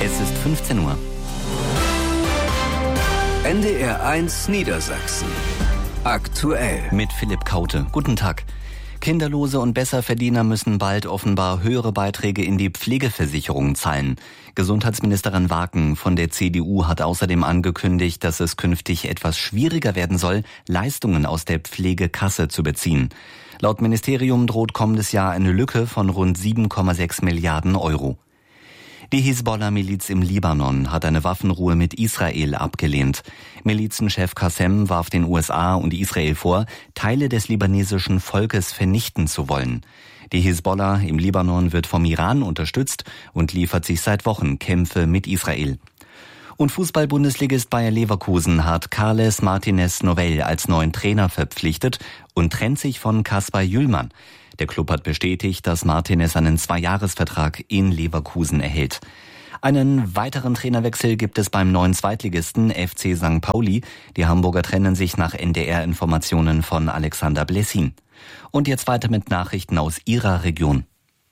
Es ist 15 Uhr. NDR 1 Niedersachsen. Aktuell. Mit Philipp Kaute. Guten Tag. Kinderlose und Besserverdiener müssen bald offenbar höhere Beiträge in die Pflegeversicherung zahlen. Gesundheitsministerin Waken von der CDU hat außerdem angekündigt, dass es künftig etwas schwieriger werden soll, Leistungen aus der Pflegekasse zu beziehen. Laut Ministerium droht kommendes Jahr eine Lücke von rund 7,6 Milliarden Euro. Die Hisbollah-Miliz im Libanon hat eine Waffenruhe mit Israel abgelehnt. Milizenchef Qassem warf den USA und Israel vor, Teile des libanesischen Volkes vernichten zu wollen. Die Hisbollah im Libanon wird vom Iran unterstützt und liefert sich seit Wochen Kämpfe mit Israel. Und Fußball-Bundesligist Bayer Leverkusen hat Carles Martínez Novell als neuen Trainer verpflichtet und trennt sich von Kaspar Jüllmann. Der Klub hat bestätigt, dass Martínez einen 2-Jahres-Vertrag in Leverkusen erhält. Einen weiteren Trainerwechsel gibt es beim neuen Zweitligisten FC St. Pauli. Die Hamburger trennen sich nach NDR-Informationen von Alexander Blessin. Und jetzt weiter mit Nachrichten aus Ihrer Region.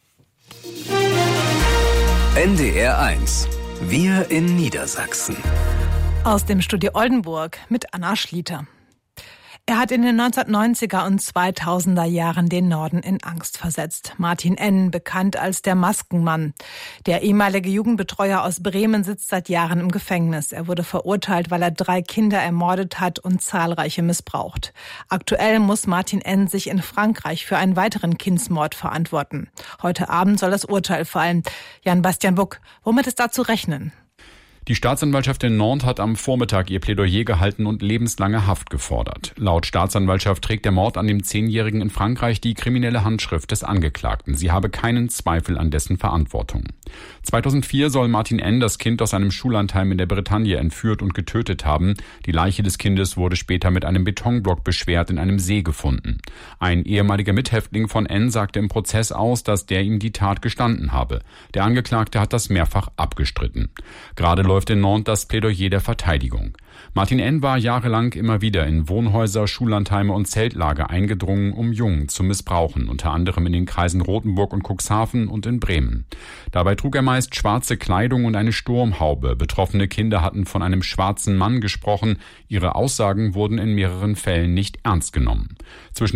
NDR 1. Wir in Niedersachsen. Aus dem Studio Oldenburg mit Anna Schlieter. Er hat in den 1990er und 2000er Jahren den Norden in Angst versetzt. Martin N., bekannt als der Maskenmann. Der ehemalige Jugendbetreuer aus Bremen sitzt seit Jahren im Gefängnis. Er wurde verurteilt, weil er 3 Kinder ermordet hat und zahlreiche missbraucht. Aktuell muss Martin N. sich in Frankreich für einen weiteren Kindsmord verantworten. Heute Abend soll das Urteil fallen. Jan-Bastian Buck, womit ist da zu rechnen? Die Staatsanwaltschaft in Nantes hat am Vormittag ihr Plädoyer gehalten und lebenslange Haft gefordert. Laut Staatsanwaltschaft trägt der Mord an dem 10-Jährigen in Frankreich die kriminelle Handschrift des Angeklagten. Sie habe keinen Zweifel an dessen Verantwortung. 2004 soll Martin N. das Kind aus einem Schullandheim in der Bretagne entführt und getötet haben. Die Leiche des Kindes wurde später mit einem Betonblock beschwert in einem See gefunden. Ein ehemaliger Mithäftling von N. sagte im Prozess aus, dass der ihm die Tat gestanden habe. Der Angeklagte hat das mehrfach abgestritten. Gerade läuft in Nantes das Plädoyer der Verteidigung. Martin N. war jahrelang immer wieder in Wohnhäuser, Schullandheime und Zeltlager eingedrungen, um Jungen zu missbrauchen, unter anderem in den Kreisen Rothenburg und Cuxhaven und in Bremen. Dabei trug er meist schwarze Kleidung und eine Sturmhaube. Betroffene Kinder hatten von einem schwarzen Mann gesprochen. Ihre Aussagen wurden in mehreren Fällen nicht ernst genommen. Zwischen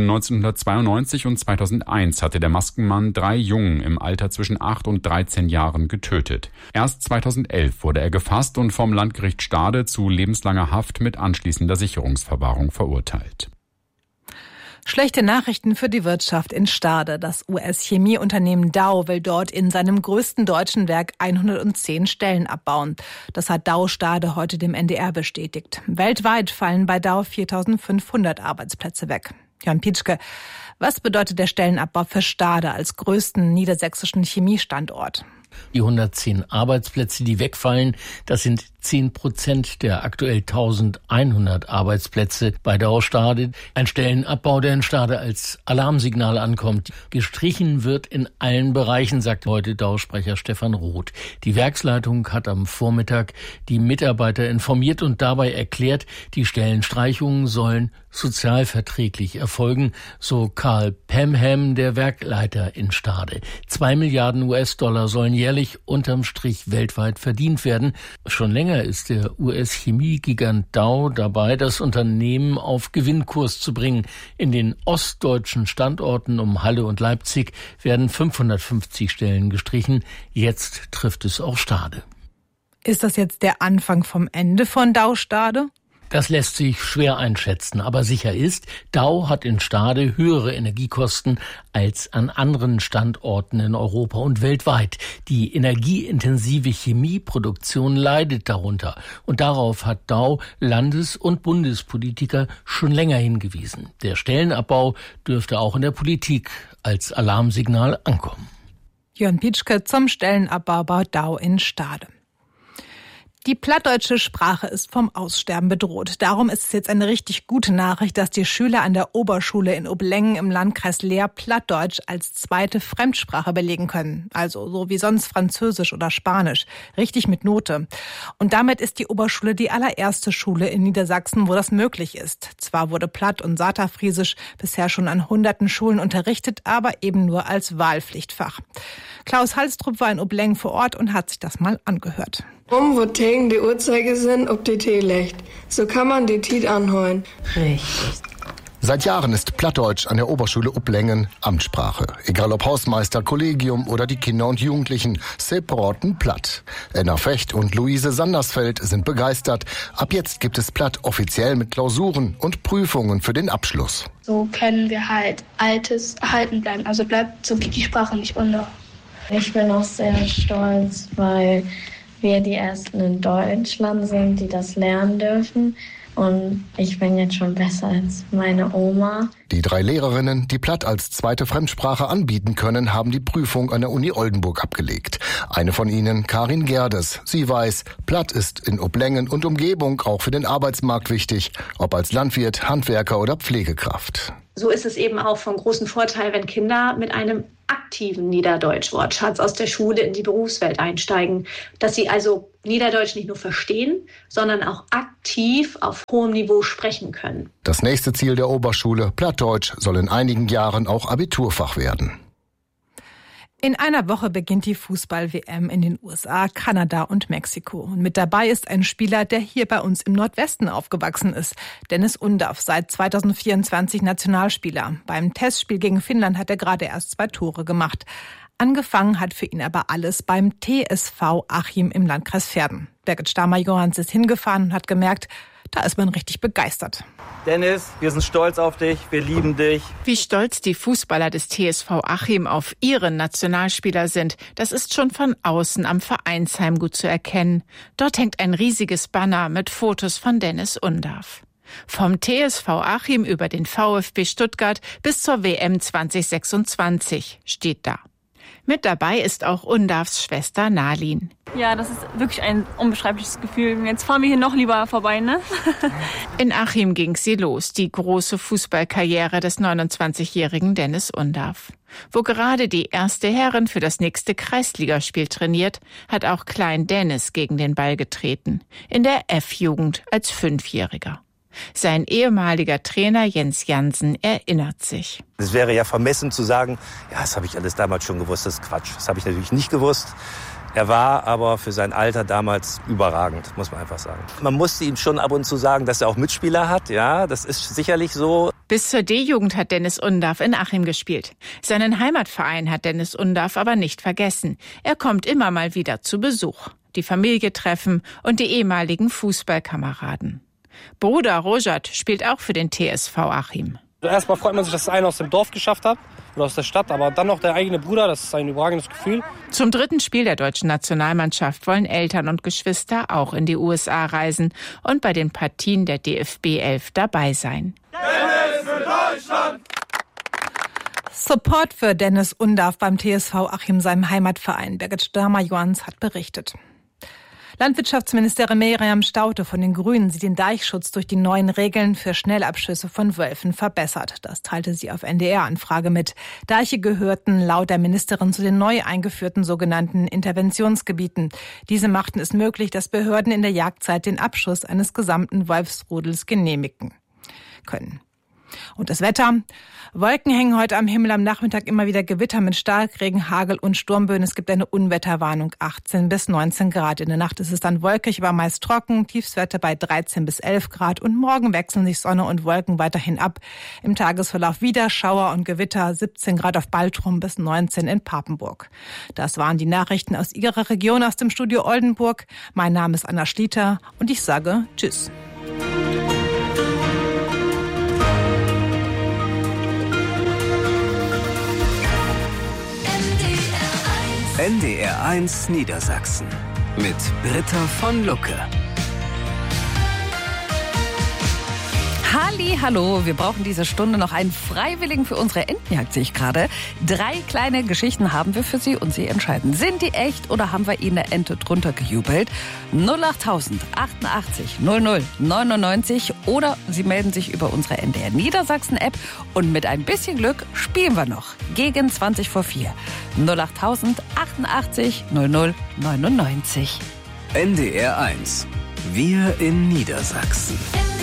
1992 und 2001 hatte der Maskenmann 3 Jungen im Alter zwischen 8 und 13 Jahren getötet. Erst 2011 wurde er gefasst und vom Landgericht Stade zu lebenslanger Haft mit anschließender Sicherungsverwahrung verurteilt. Schlechte Nachrichten für die Wirtschaft in Stade. Das US-Chemieunternehmen Dow will dort in seinem größten deutschen Werk 110 Stellen abbauen. Das hat Dow Stade heute dem NDR bestätigt. Weltweit fallen bei Dow 4.500 Arbeitsplätze weg. Jörn Pietschke, was bedeutet der Stellenabbau für Stade als größten niedersächsischen Chemiestandort? Die 110 Arbeitsplätze, die wegfallen, das sind 10% der aktuell 1100 Arbeitsplätze bei Dow Stade. Ein Stellenabbau, der in Stade als Alarmsignal ankommt. Gestrichen wird in allen Bereichen, sagt heute Dow-Sprecher Stefan Roth. Die Werksleitung hat am Vormittag die Mitarbeiter informiert und dabei erklärt, die Stellenstreichungen sollen sozialverträglich erfolgen, so Karl Pemham, der Werkleiter in Stade. 2 Milliarden US-Dollar sollen jährlich unterm Strich weltweit verdient werden. Schon länger ist der US-Chemiegigant Dow dabei, das Unternehmen auf Gewinnkurs zu bringen. In den ostdeutschen Standorten um Halle und Leipzig werden 550 Stellen gestrichen. Jetzt trifft es auch Stade. Ist das jetzt der Anfang vom Ende von Dow Stade? Das lässt sich schwer einschätzen, aber sicher ist, Dow hat in Stade höhere Energiekosten als an anderen Standorten in Europa und weltweit. Die energieintensive Chemieproduktion leidet darunter und darauf hat Dow Landes- und Bundespolitiker schon länger hingewiesen. Der Stellenabbau dürfte auch in der Politik als Alarmsignal ankommen. Jörn Pietschke zum Stellenabbau bei Dow in Stade. Die plattdeutsche Sprache ist vom Aussterben bedroht. Darum ist es jetzt eine richtig gute Nachricht, dass die Schüler an der Oberschule in Oblengen im Landkreis Leer Plattdeutsch als zweite Fremdsprache belegen können. Also so wie sonst Französisch oder Spanisch. Richtig mit Note. Und damit ist die Oberschule die allererste Schule in Niedersachsen, wo das möglich ist. Zwar wurde Platt- und Saterfriesisch bisher schon an hunderten Schulen unterrichtet, aber eben nur als Wahlpflichtfach. Klaus Halstrup war in Oblengen vor Ort und hat sich das mal angehört. Wo tegen die Uhrzeigersinn ob die Tee legt. So kann man die Tiet anholen. Richtig. Seit Jahren ist Plattdeutsch an der Oberschule Oblengen Amtssprache. Egal ob Hausmeister, Kollegium oder die Kinder und Jugendlichen, sie broten Platt. Enna Fecht und Luise Sandersfeld sind begeistert. Ab jetzt gibt es Platt offiziell mit Klausuren und Prüfungen für den Abschluss. So können wir halt Altes erhalten bleiben. Also bleibt so geht die Sprache nicht unter. Ich bin auch sehr stolz, weil wir die Ersten in Deutschland sind, die das lernen dürfen. Und ich bin jetzt schon besser als meine Oma. Die 3 Lehrerinnen, die Platt als zweite Fremdsprache anbieten können, haben die Prüfung an der Uni Oldenburg abgelegt. Eine von ihnen, Karin Gerdes. Sie weiß, Platt ist in Oblengen und Umgebung auch für den Arbeitsmarkt wichtig, ob als Landwirt, Handwerker oder Pflegekraft. So ist es eben auch von großem Vorteil, wenn Kinder mit einem aktiven Niederdeutsch-Wortschatz aus der Schule in die Berufswelt einsteigen. Dass sie also Niederdeutsch nicht nur verstehen, sondern auch aktiv auf hohem Niveau sprechen können. Das nächste Ziel der Oberschule, Plattdeutsch, soll in einigen Jahren auch Abiturfach werden. In einer Woche beginnt die Fußball-WM in den USA, Kanada und Mexiko. Und mit dabei ist ein Spieler, der hier bei uns im Nordwesten aufgewachsen ist. Dennis Undaff, seit 2024 Nationalspieler. Beim Testspiel gegen Finnland hat er gerade erst 2 Tore gemacht. Angefangen hat für ihn aber alles beim TSV Achim im Landkreis Verden. Birgit Stamer-Johans ist hingefahren und hat gemerkt, da ist man richtig begeistert. Dennis, wir sind stolz auf dich, wir lieben dich. Wie stolz die Fußballer des TSV Achim auf ihren Nationalspieler sind, das ist schon von außen am Vereinsheim gut zu erkennen. Dort hängt ein riesiges Banner mit Fotos von Dennis Undaff. Vom TSV Achim über den VfB Stuttgart bis zur WM 2026 steht da. Mit dabei ist auch Undaffs Schwester Nalin. Ja, das ist wirklich ein unbeschreibliches Gefühl. Jetzt fahren wir hier noch lieber vorbei, ne? In Achim ging sie los, die große Fußballkarriere des 29-jährigen Dennis Undaff. Wo gerade die erste Herren für das nächste Kreisligaspiel trainiert, hat auch Klein Dennis gegen den Ball getreten. In der F-Jugend als 5-Jähriger. Sein ehemaliger Trainer Jens Jansen erinnert sich. Es wäre ja vermessen zu sagen, ja, das habe ich alles damals schon gewusst, das ist Quatsch. Das habe ich natürlich nicht gewusst. Er war aber für sein Alter damals überragend, muss man einfach sagen. Man musste ihm schon ab und zu sagen, dass er auch Mitspieler hat. Ja, das ist sicherlich so. Bis zur D-Jugend hat Dennis Undaff in Achim gespielt. Seinen Heimatverein hat Dennis Undaff aber nicht vergessen. Er kommt immer mal wieder zu Besuch. Die Familie treffen und die ehemaligen Fußballkameraden. Bruder Rojat spielt auch für den TSV Achim. Erstmal freut man sich, dass einer aus dem Dorf geschafft hat oder aus der Stadt, aber dann noch der eigene Bruder, das ist ein überragendes Gefühl. Zum 3. Spiel der deutschen Nationalmannschaft wollen Eltern und Geschwister auch in die USA reisen und bei den Partien der DFB 11 dabei sein. Dennis für Deutschland! Support für Dennis Undaff beim TSV Achim, seinem Heimatverein. Birgit Stamer-Johans hat berichtet. Landwirtschaftsministerin Miriam Staudte von den Grünen sieht den Deichschutz durch die neuen Regeln für Schnellabschüsse von Wölfen verbessert. Das teilte sie auf NDR-Anfrage mit. Deiche gehörten laut der Ministerin zu den neu eingeführten sogenannten Interventionsgebieten. Diese machten es möglich, dass Behörden in der Jagdzeit den Abschuss eines gesamten Wolfsrudels genehmigen können. Und das Wetter. Wolken hängen heute am Himmel, am Nachmittag immer wieder Gewitter mit Starkregen, Hagel und Sturmböen. Es gibt eine Unwetterwarnung, 18 bis 19 Grad. In der Nacht ist es dann wolkig, aber meist trocken. Tiefstwerte bei 13 bis 11 Grad. Und morgen wechseln sich Sonne und Wolken weiterhin ab. Im Tagesverlauf wieder Schauer und Gewitter, 17 Grad auf Baltrum bis 19 in Papenburg. Das waren die Nachrichten aus Ihrer Region, aus dem Studio Oldenburg. Mein Name ist Anna Schlieter und ich sage Tschüss. NDR 1 Niedersachsen mit Britta von Lucke. Hallo, wir brauchen diese Stunde noch einen Freiwilligen für unsere Entenjagd, sehe ich gerade. 3 kleine Geschichten haben wir für Sie und Sie entscheiden, sind die echt oder haben wir Ihnen eine Ente drunter gejubelt? 08000 88 00 99 oder Sie melden sich über unsere NDR Niedersachsen App und mit ein bisschen Glück spielen wir noch gegen 20 vor 4. 08000 88 00 99. NDR 1. Wir in Niedersachsen.